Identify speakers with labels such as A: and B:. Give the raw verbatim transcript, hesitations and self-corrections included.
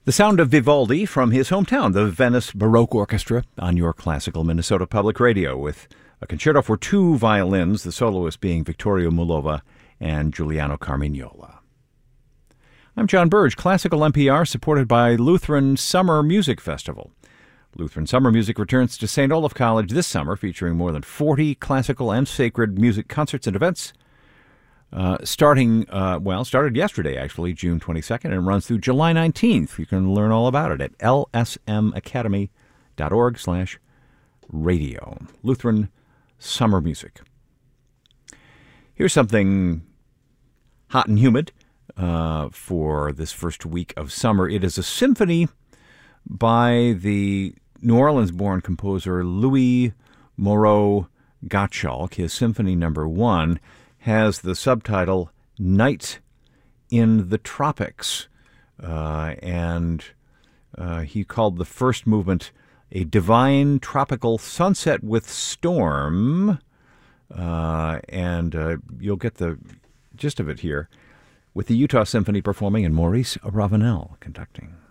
A: The sound of Vivaldi from his hometown, the Venice Baroque Orchestra, on your classical Minnesota Public Radio, with a concerto for two violins, the soloist being Victoria Mulova and Giuliano Carmignola. I'm John Burge, Classical N P R, supported by Lutheran Summer Music Festival. Lutheran Summer Music returns to Saint Olaf College this summer, featuring more than forty classical and sacred music concerts and events. Uh, starting, uh, well, started yesterday, actually, June twenty-second, and runs through July nineteenth. You can learn all about it at l s m academy dot org slash radio. Lutheran Summer Music. Here's something hot and humid uh, for this first week of summer. It is a symphony by the New Orleans-born composer Louis Moreau Gottschalk. His symphony number one has the subtitle Night in the Tropics, uh, and uh, he called the first movement a divine tropical sunset with storm, uh, and uh, you'll get the gist of it here with the Utah Symphony performing and Maurice Ravenel conducting.